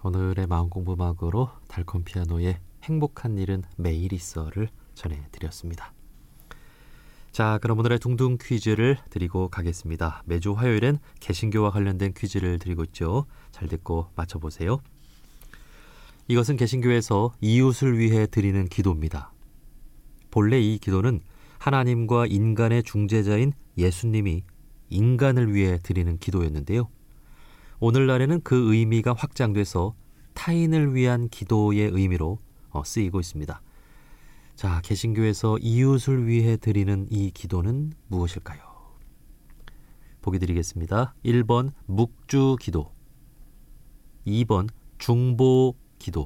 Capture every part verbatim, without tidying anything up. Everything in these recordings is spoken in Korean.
오늘의 마음공부 음악으로 달콤 피아노의 행복한 일은 매일 있어를 전해드렸습니다. 자, 그럼 오늘의 둥둥 퀴즈를 드리고 가겠습니다. 매주 화요일엔 개신교와 관련된 퀴즈를 드리고 있죠. 잘 듣고 맞춰보세요. 이것은 개신교에서 이웃을 위해 드리는 기도입니다. 본래 이 기도는 하나님과 인간의 중재자인 예수님이 인간을 위해 드리는 기도였는데요. 오늘날에는 그 의미가 확장돼서 타인을 위한 기도의 의미로 쓰이고 있습니다. 자, 개신교에서 이웃을 위해 드리는 이 기도는 무엇일까요? 보기 드리겠습니다. 일 번 묵주 기도, 이 번 중보 기도.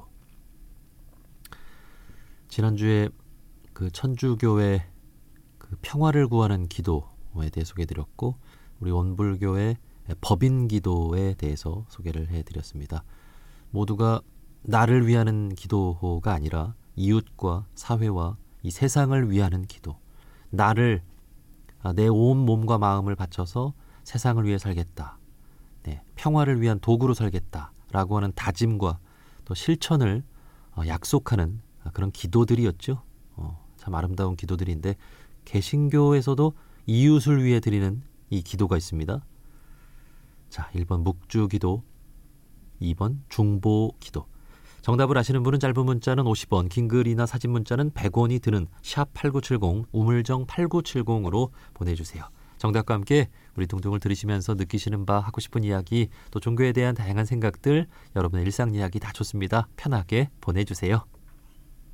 지난주에 그 천주교의 그 평화를 구하는 기도에 대해 소개해드렸고, 우리 온불교의 법인 기도에 대해서 소개를 해드렸습니다. 모두가 나를 위하는 기도가 아니라 이웃과 사회와 이 세상을 위하는 기도, 나를 내 온 몸과 마음을 바쳐서 세상을 위해 살겠다, 네, 평화를 위한 도구로 살겠다라고 하는 다짐과 또 실천을 약속하는 그런 기도들이었죠. 어, 참 아름다운 기도들인데 개신교에서도 이웃을 위해 드리는 이 기도가 있습니다. 자, 일 번 묵주 기도, 이 번 중보 기도. 정답을 아시는 분은 짧은 문자는 오십 원, 긴 글이나 사진 문자는 백 원이 드는 샵 팔구칠공, 우물정 팔구칠공으로 보내주세요. 정답과 함께 우리 둥둥을 들으시면서 느끼시는 바, 하고 싶은 이야기, 또 종교에 대한 다양한 생각들, 여러분의 일상 이야기 다 좋습니다. 편하게 보내주세요.